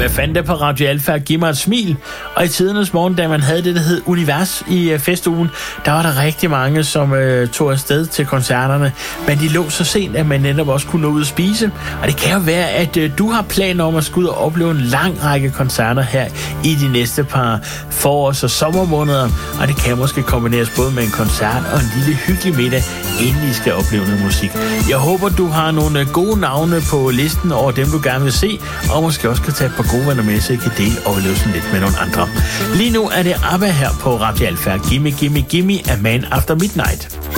Fanta på Radio Alfa og Giv mig et smil. Og i tidernes morgen, da man havde det, der hed Univers i festugen, der var der rigtig mange, som tog afsted til koncerterne. Men de lå så sent, at man netop også kunne nå ud at spise. Og det kan jo være, at du har planer om at skulle ud og opleve en lang række koncerter her i de næste par forårs- og sommermåneder. Og det kan måske kombineres både med en koncert og en lille hyggelig middag, inden I skal opleve noget musik. Jeg håber, du har nogle gode navne på listen over dem, du gerne vil se, og måske også kan tage et par gode venner med, så I kan dele oplevelsen lidt med nogle andre. Lige nu er det ABBA her på Radio Alfa. Gimme, gimme, gimme, A Man After Midnight.